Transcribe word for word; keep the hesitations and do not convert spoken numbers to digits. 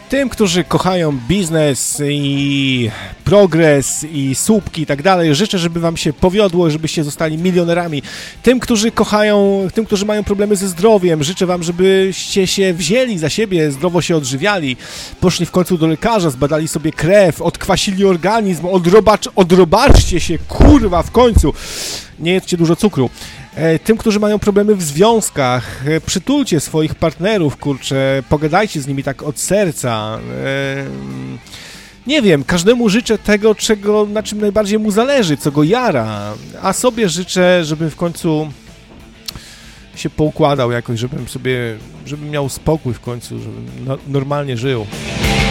Tym, którzy kochają biznes i progres i słupki i tak dalej, życzę, żeby wam się powiodło, żebyście zostali milionerami. Tym, którzy kochają, tym, którzy mają problemy ze zdrowiem, życzę wam, żebyście się wzięli za siebie, zdrowo się odżywiali, poszli w końcu do lekarza, zbadali sobie krew, odkwasili organizm, odrobacz, odrobaczcie się, kurwa, w końcu. Nie jedzcie dużo cukru. Tym, którzy mają problemy w związkach, przytulcie swoich partnerów, kurczę, pogadajcie z nimi tak od serca. Nie wiem, każdemu życzę tego, czego, na czym najbardziej mu zależy, co go jara, a sobie życzę, żebym w końcu się poukładał jakoś, żebym sobie, żebym miał spokój w końcu, żebym no, normalnie żył.